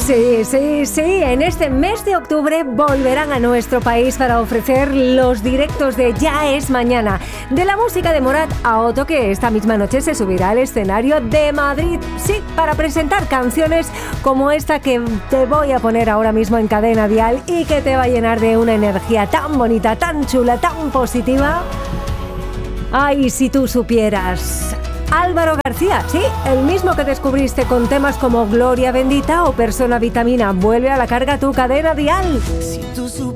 Sí, sí, sí. En este mes de octubre volverán a nuestro país para ofrecer los directos de Ya es Mañana. De la música de Morat a Otto, que esta misma noche se subirá al escenario de Madrid. Sí, para presentar canciones como esta que te voy a poner ahora mismo en Cadena Dial y que te va a llenar de una energía tan bonita, tan chula, tan positiva. Ay, si tú supieras. Álvaro García, sí, el mismo que descubriste con temas como Gloria Bendita o Persona Vitamina. Vuelve a la carga tu Cadena Dial. Si tú